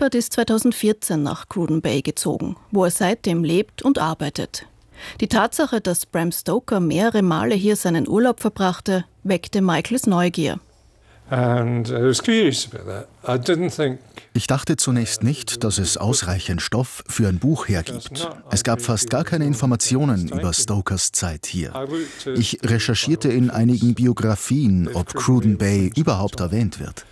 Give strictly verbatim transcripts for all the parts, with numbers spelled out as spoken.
Shepard ist zweitausendvierzehn nach Cruden Bay gezogen, wo er seitdem lebt und arbeitet. Die Tatsache, dass Bram Stoker mehrere Male hier seinen Urlaub verbrachte, weckte Michaels Neugier. Ich dachte zunächst nicht, dass es ausreichend Stoff für ein Buch hergibt. Es gab fast gar keine Informationen über Stokers Zeit hier. Ich recherchierte in einigen Biografien, ob Cruden Bay überhaupt erwähnt wird.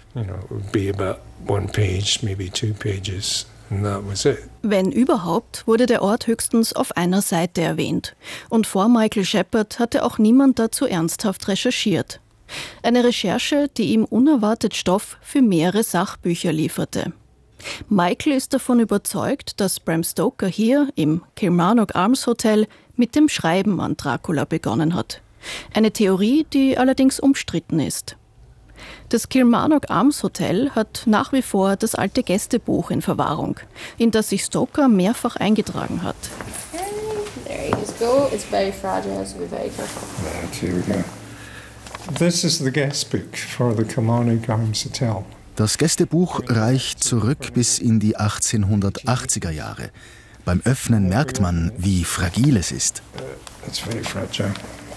Wenn überhaupt, wurde der Ort höchstens auf einer Seite erwähnt. Und vor Michael Shepard hatte auch niemand dazu ernsthaft recherchiert. Eine Recherche, die ihm unerwartet Stoff für mehrere Sachbücher lieferte. Michael ist davon überzeugt, dass Bram Stoker hier im Kilmarnock Arms Hotel mit dem Schreiben an Dracula begonnen hat. Eine Theorie, die allerdings umstritten ist. Das Kilmarnock Arms Hotel hat nach wie vor das alte Gästebuch in Verwahrung, in das sich Stoker mehrfach eingetragen hat. There you go. It's very fragile, so be very careful. Right, here we go. This is the guest book for the Kilmarnock Arms Hotel. Das Gästebuch reicht zurück bis in die achtzehnhundertachtziger Jahre. Beim Öffnen merkt man, wie fragil es ist. It's very fragile.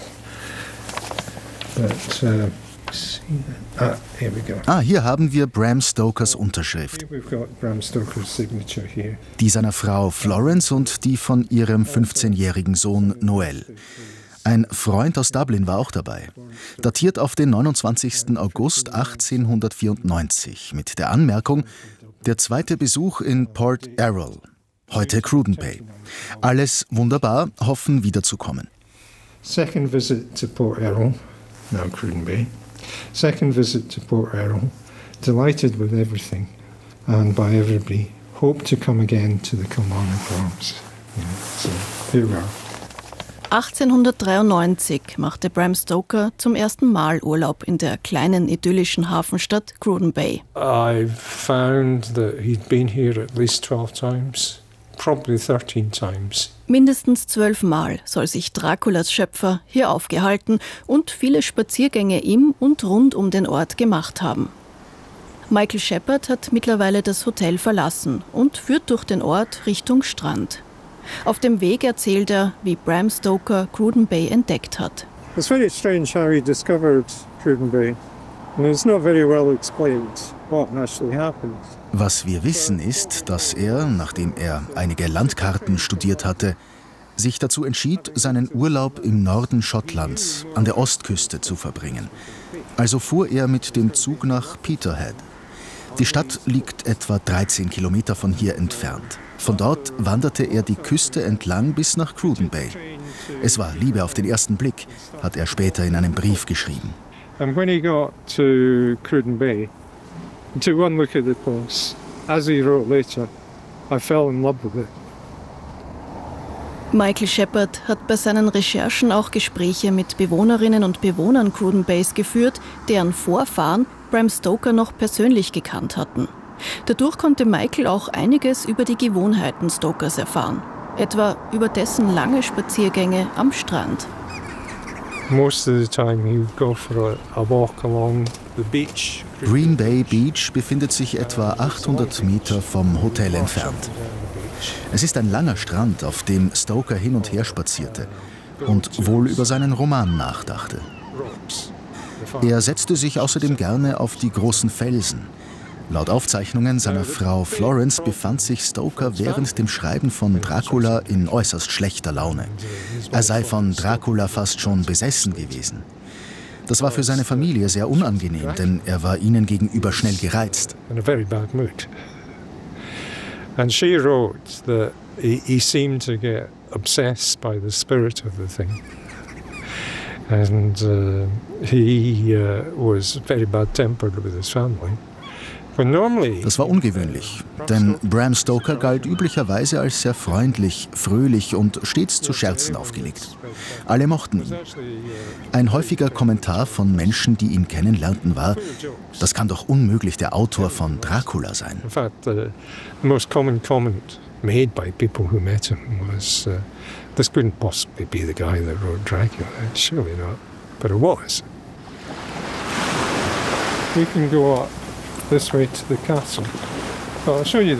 But, uh, ah, here we go. Ah, hier haben wir Bram Stokers Unterschrift. We've got Bram Stoker's signature here. Die seiner Frau Florence und die von ihrem fünfzehnjährigen Sohn Noel. Ein Freund aus Dublin war auch dabei. Datiert auf den neunundzwanzigsten August achtzehnhundertvierundneunzig mit der Anmerkung, der zweite Besuch in Port Erroll, heute Cruden Bay. Alles wunderbar, hoffen wiederzukommen. Second visit to Port Erroll, now Cruden Bay. Second visit to Port Erroll, delighted with everything and by everybody. Hope to come again to the Kilmarnock Arms. Yeah, so here we are. achtzehnhundertdreiundneunzig machte Bram Stoker zum ersten Mal Urlaub in der kleinen idyllischen Hafenstadt Cruden Bay. I found that he'd been here at least twelve times, probably thirteen times. Mindestens zwölf Mal soll sich Draculas Schöpfer hier aufgehalten und viele Spaziergänge im und rund um den Ort gemacht haben. Michael Shepard hat mittlerweile das Hotel verlassen und führt durch den Ort Richtung Strand. Auf dem Weg erzählt er, wie Bram Stoker Cruden Bay entdeckt hat. It's very strange how he discovered Cruden Bay. And it's not very well explained what actually happened. Was wir wissen ist, dass er, nachdem er einige Landkarten studiert hatte, sich dazu entschied, seinen Urlaub im Norden Schottlands an der Ostküste zu verbringen. Also fuhr er mit dem Zug nach Peterhead. Die Stadt liegt etwa dreizehn Kilometer von hier entfernt. Von dort wanderte er die Küste entlang bis nach Cruden Bay. Es war Liebe auf den ersten Blick, hat er später in einem Brief geschrieben. And when he got to Cruden Bay, took one look at the place, as he wrote later, I fell in love with it. Michael Shepard hat bei seinen Recherchen auch Gespräche mit Bewohnerinnen und Bewohnern Cruden Bays geführt, deren Vorfahren Bram Stoker noch persönlich gekannt hatten. Dadurch konnte Michael auch einiges über die Gewohnheiten Stokers erfahren, etwa über dessen lange Spaziergänge am Strand. Most of the time he would go for a, a walk along the beach. Green Bay Beach befindet sich etwa achthundert Meter vom Hotel entfernt. Es ist ein langer Strand, auf dem Stoker hin und her spazierte und wohl über seinen Roman nachdachte. Er setzte sich außerdem gerne auf die großen Felsen. Laut Aufzeichnungen seiner Frau Florence befand sich Stoker während dem Schreiben von Dracula in äußerst schlechter Laune. Er sei von Dracula fast schon besessen gewesen. Das war für seine Familie sehr unangenehm, denn er war ihnen gegenüber schnell gereizt. And she wrote that he, he seemed to get obsessed by the spirit of the thing. And uh, he uh, was very bad-tempered with his family. Das war ungewöhnlich, denn Bram Stoker galt üblicherweise als sehr freundlich, fröhlich und stets zu Scherzen aufgelegt. Alle mochten ihn. Ein häufiger Kommentar von Menschen, die ihn kennenlernten, war, das kann doch unmöglich der Autor von Dracula sein. In fact, the most common comment made by people who met him was, uh, this couldn't possibly be the guy that wrote Dracula. Surely not, but it was. We can go up this way to the castle. Well, I'll show you the